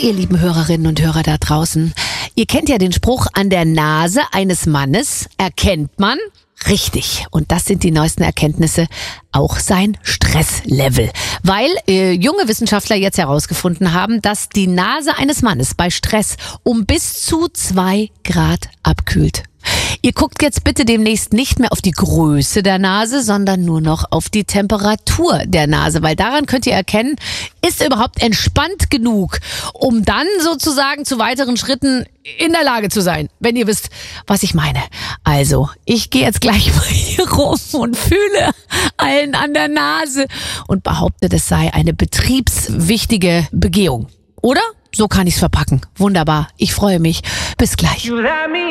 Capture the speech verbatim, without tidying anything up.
ihr lieben Hörerinnen und Hörer da draußen. Ihr kennt ja den Spruch, an der Nase eines Mannes erkennt man, richtig, und das sind die neuesten Erkenntnisse, auch sein Stresslevel. Weil äh, junge Wissenschaftler jetzt herausgefunden haben, dass die Nase eines Mannes bei Stress um bis zu zwei Grad abkühlt. Ihr guckt jetzt bitte demnächst nicht mehr auf die Größe der Nase, sondern nur noch auf die Temperatur der Nase, weil daran könnt ihr erkennen, ist er überhaupt entspannt genug, um dann sozusagen zu weiteren Schritten in der Lage zu sein, wenn ihr wisst, was ich meine. Also, ich gehe jetzt gleich mal hier rum und fühle allen an der Nase und behaupte, das sei eine betriebswichtige Begehung. Oder? So kann ich's verpacken. Wunderbar. Ich freue mich. Bis gleich.